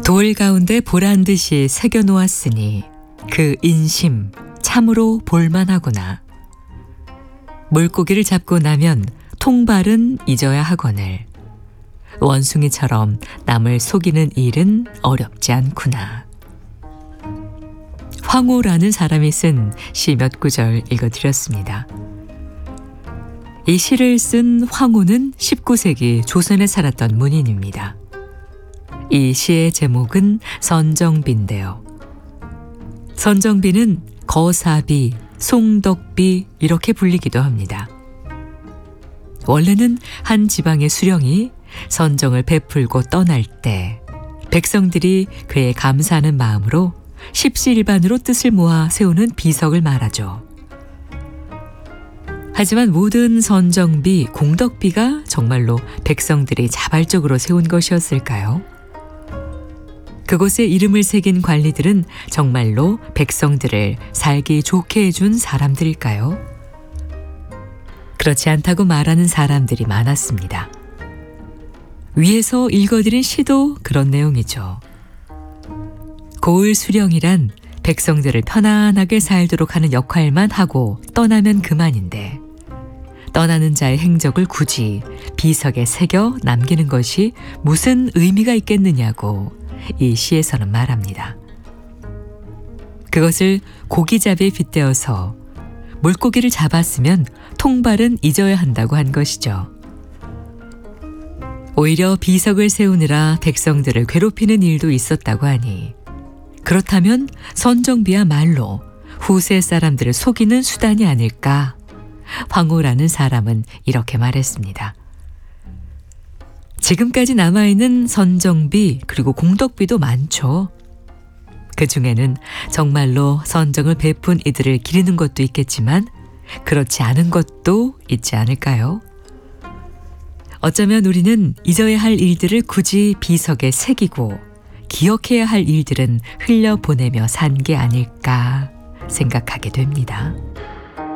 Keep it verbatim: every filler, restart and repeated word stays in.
돌 가운데 보란 듯이 새겨 놓았으니 그 인심 참으로 볼만하구나. 물고기를 잡고 나면 통발은 잊어야 하거늘 원숭이처럼 남을 속이는 일은 어렵지 않구나. 황호라는 사람이 쓴 시 몇 구절 읽어드렸습니다. 이 시를 쓴 황호는 십구 세기 조선에 살았던 문인입니다. 이 시의 제목은 선정비인데요. 선정비는 거사비, 송덕비 이렇게 불리기도 합니다. 원래는 한 지방의 수령이 선정을 베풀고 떠날 때 백성들이 그에 감사하는 마음으로 십시일반으로 뜻을 모아 세우는 비석을 말하죠. 하지만 모든 선정비, 공덕비가 정말로 백성들이 자발적으로 세운 것이었을까요? 그곳에 이름을 새긴 관리들은 정말로 백성들을 살기 좋게 해준 사람들일까요? 그렇지 않다고 말하는 사람들이 많았습니다. 위에서 읽어드린 시도 그런 내용이죠. 고을 수령이란 백성들을 편안하게 살도록 하는 역할만 하고 떠나면 그만인데 떠나는 자의 행적을 굳이 비석에 새겨 남기는 것이 무슨 의미가 있겠느냐고 이 시에서는 말합니다. 그것을 고기잡이에 빗대어서 물고기를 잡았으면 통발은 잊어야 한다고 한 것이죠. 오히려 비석을 세우느라 백성들을 괴롭히는 일도 있었다고 하니 그렇다면 선정비야말로 후세 사람들을 속이는 수단이 아닐까? 황호라는 사람은 이렇게 말했습니다. 지금까지 남아있는 선정비 그리고 공덕비도 많죠. 그 중에는 정말로 선정을 베푼 이들을 기리는 것도 있겠지만 그렇지 않은 것도 있지 않을까요? 어쩌면 우리는 잊어야 할 일들을 굳이 비석에 새기고 기억해야 할 일들은 흘려보내며 산 게 아닐까 생각하게 됩니다.